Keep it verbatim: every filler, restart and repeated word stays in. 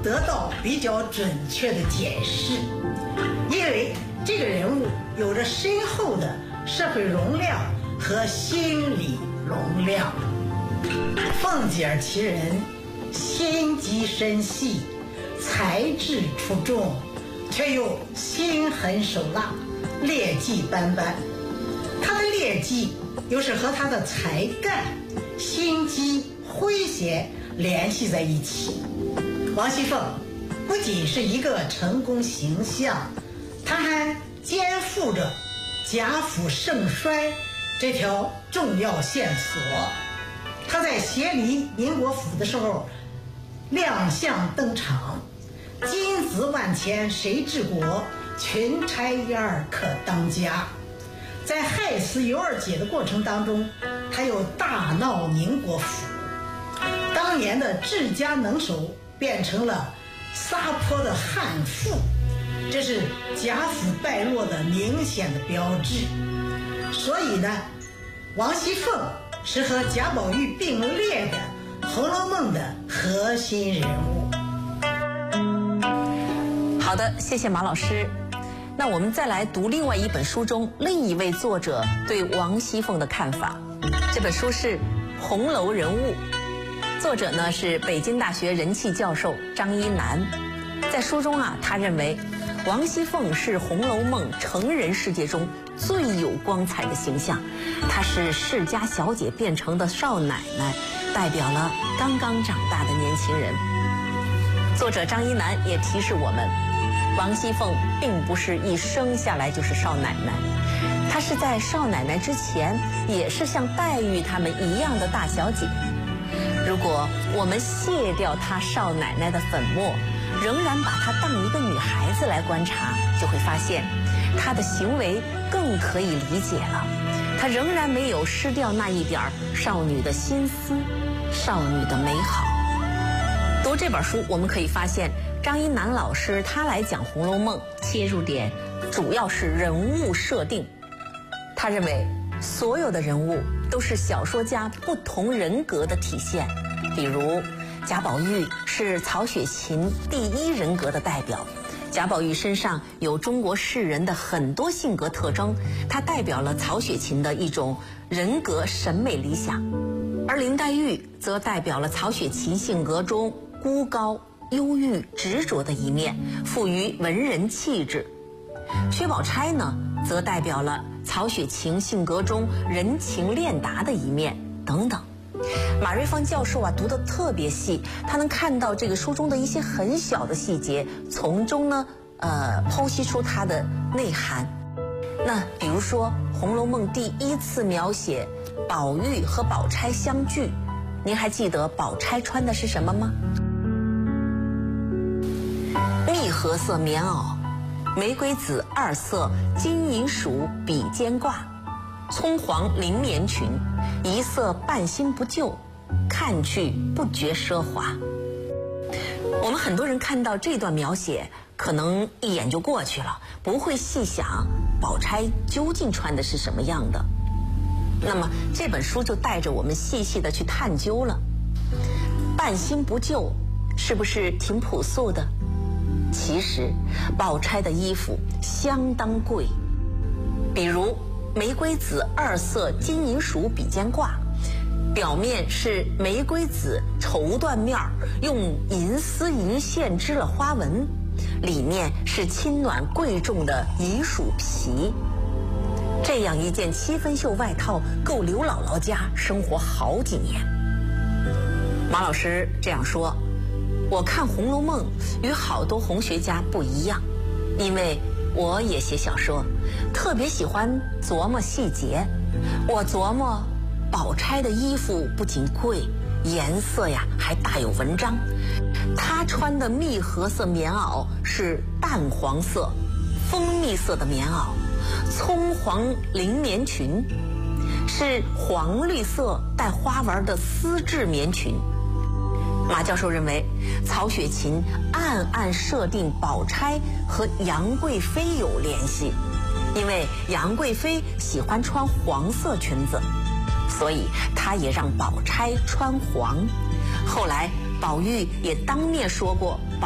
得到比较准确的解释，因为这个人物有着深厚的社会容量和心理容量。凤姐其人心机深细，才智出众，却又心狠手辣，劣迹斑斑。她的劣迹又是和她的才干、心机、诙谐联系在一起。王熙凤不仅是一个成功形象，她还肩负着贾府盛衰这条重要线索。她在协理宁国府的时候亮相登场，金子万千谁治国，群差一二可当家。在害死尤二姐的过程当中，她又大闹宁国府，当年的治家能手变成了撒泼的悍妇，这是贾府败落的明显的标志。所以呢，王熙凤是和贾宝玉并列的《红楼梦》的核心人物。 好的，谢谢马老师。那我们再来读另外一本书中另一位作者对王熙凤的看法。这本书是《红楼人物》，作者呢是北京大学人气教授张一楠。在书中啊，他认为王熙凤是《红楼梦》成人世界中最有光彩的形象，她是世家小姐变成的少奶奶，代表了刚刚长大的年轻人。作者张一楠也提示我们，王熙凤并不是一生下来就是少奶奶，她是在少奶奶之前也是像黛玉她们一样的大小姐。如果我们卸掉她少奶奶的粉末，仍然把她当一个女孩子来观察，就会发现她的行为更可以理解了。她仍然没有失掉那一点少女的心思，少女的美好。读这本书，我们可以发现张一楠老师他来讲《红楼梦》，切入点主要是人物设定。他认为所有的人物都是小说家不同人格的体现，比如贾宝玉是曹雪芹第一人格的代表，贾宝玉身上有中国士人的很多性格特征，它代表了曹雪芹的一种人格审美理想。而林黛玉则代表了曹雪芹性格中孤高、忧郁、执着的一面，富于文人气质。薛宝钗呢，则代表了曹雪芹性格中人情练达的一面，等等。马瑞芳教授啊，读得特别细，他能看到这个书中的一些很小的细节，从中呢，呃，剖析出它的内涵。那比如说，《红楼梦》第一次描写宝玉和宝钗相聚，您还记得宝钗穿的是什么吗？蜜合色棉袄，玫瑰紫二色金银鼠比肩挂，葱黄绫棉裙，一色半新不旧，看去不觉奢华。我们很多人看到这段描写，可能一眼就过去了，不会细想宝钗究竟穿的是什么样的。那么这本书就带着我们细细的去探究了。半新不旧，是不是挺朴素的？其实宝钗的衣服相当贵，比如玫瑰紫二色金银鼠比肩挂，表面是玫瑰紫绸缎面，用银丝银线织了花纹，里面是轻暖贵重的银鼠皮。这样一件七分袖外套够刘姥姥家生活好几年。马老师这样说，我看《红楼梦》与好多红学家不一样，因为我也写小说，特别喜欢琢磨细节。我琢磨宝钗的衣服不仅贵，颜色呀还大有文章。她穿的蜜合色棉袄是淡黄色、蜂蜜色的棉袄，葱黄绫棉裙是黄绿色带花纹的丝质棉裙。马教授认为，曹雪芹暗暗设定宝钗和杨贵妃有联系，因为杨贵妃喜欢穿黄色裙子，所以他也让宝钗穿黄。后来宝玉也当面说过